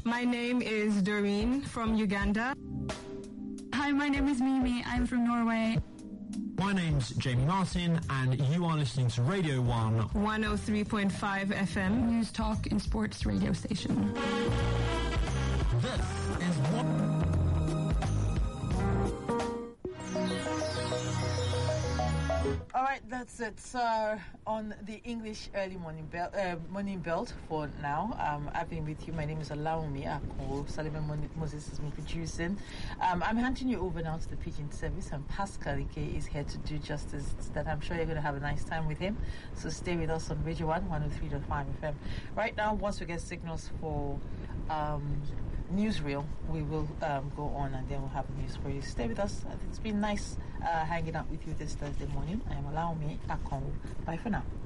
My name is Doreen from Uganda. Hi, my name is Mimi. I'm from Norway. My name's Jamie Martin, and you are listening to Radio 1 103.5 FM. News, talk, and sports radio station. This is what... All right, that's it. So on the English early morning belt for now. I've been with you. My name is Alaomi Ako. Solomon Moses has been producing. I'm handing you over now to the Pidgin service, and Pascal Ike is here to do justice to that. I'm sure you're going to have a nice time with him. So stay with us on Radio 1 103.5 FM. Right now, once we get signals for newsreel, we will go on and then we'll have news for you. Stay with us. It's been nice hanging out with you this Thursday morning. I am Alaomi Akon. Bye for now.